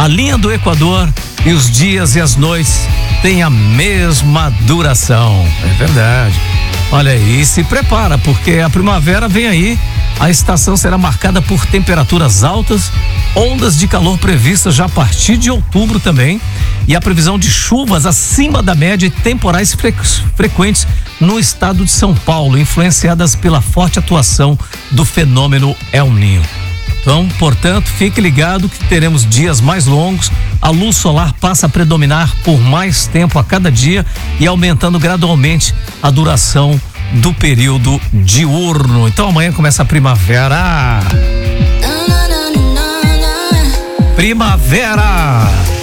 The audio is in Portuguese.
a linha do Equador e os dias e as noites têm a mesma duração. É verdade. Olha aí, se prepara, porque a primavera vem aí. A estação será marcada por temperaturas altas, ondas de calor previstas já a partir de outubro também, e a previsão de chuvas acima da média e temporais frequentes no estado de São Paulo, influenciadas pela forte atuação do fenômeno El Niño. Então, portanto, fique ligado que teremos dias mais longos, a luz solar passa a predominar por mais tempo a cada dia e aumentando gradualmente a duração do período diurno. Então amanhã começa a primavera. Primavera!